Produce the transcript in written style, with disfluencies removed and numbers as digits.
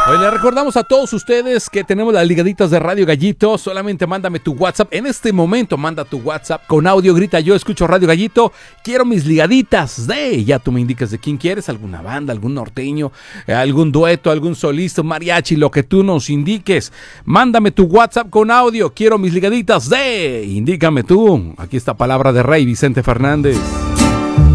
Hoy le recordamos a todos ustedes que tenemos las ligaditas de Radio Gallito. Solamente mándame tu WhatsApp. En este momento manda tu WhatsApp con audio. Grita: yo escucho Radio Gallito. Quiero mis ligaditas de... Ya tú me indicas de quién quieres. Alguna banda, algún norteño, algún dueto, algún solista, mariachi, lo que tú nos indiques. Mándame tu WhatsApp con audio. Quiero mis ligaditas de... Indícame tú. Aquí está Palabra de Rey, Vicente Fernández.